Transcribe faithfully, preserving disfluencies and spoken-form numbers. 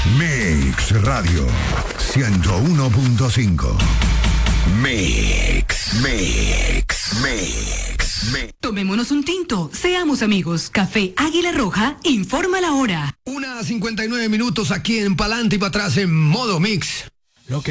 Mix Radio ciento uno punto cinco. Mix, Mix, Mix, Mix. Tomémonos un tinto, seamos amigos. Café Águila Roja informa la hora. Una cincuenta y nueve minutos aquí en Pa'lante y para atrás en modo Mix.